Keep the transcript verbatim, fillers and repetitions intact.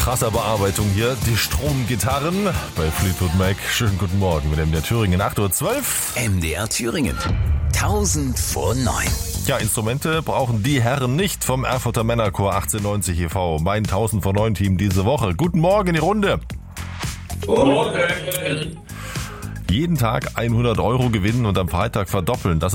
krasser Bearbeitung hier. Die Stromgitarren bei Fleetwood Mac. Schönen guten Morgen mit dem der Thüringen acht Uhr zwölf. M D R Thüringen. tausend vor neun. Ja, Instrumente brauchen die Herren nicht vom Erfurter Männerchor achtzehnhundertneunzig e V Mein tausend vor neun Team diese Woche. Guten Morgen in die Runde. Guten Morgen. Jeden Tag hundert Euro gewinnen und am Freitag verdoppeln. Das